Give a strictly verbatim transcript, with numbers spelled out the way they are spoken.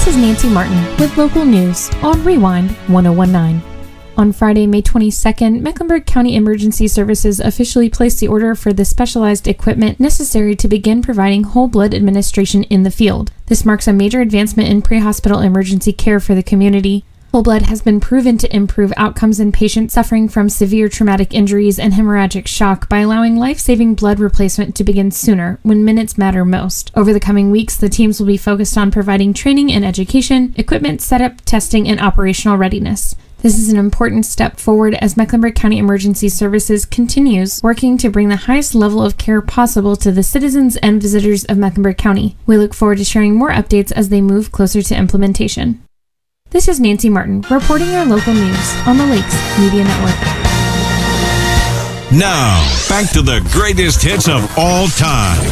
is Nancy Martin with local news on Rewind one oh one nine. On Friday, May twenty-second, Mecklenburg County Emergency Services officially placed the order for the specialized equipment necessary to begin providing whole blood administration in the field. This marks a major advancement in pre-hospital emergency care for the community. Whole blood has been proven to improve outcomes in patients suffering from severe traumatic injuries and hemorrhagic shock by allowing life-saving blood replacement to begin sooner, when minutes matter most. Over the coming weeks, the teams will be focused on providing training and education, equipment setup, testing, and operational readiness. This is an important step forward as Mecklenburg County Emergency Services continues working to bring the highest level of care possible to the citizens and visitors of Mecklenburg County. We look forward to sharing more updates as they move closer to implementation. This is Nancy Martin reporting your local news on the Lakes Media Network. Now, back to the greatest hits of all time.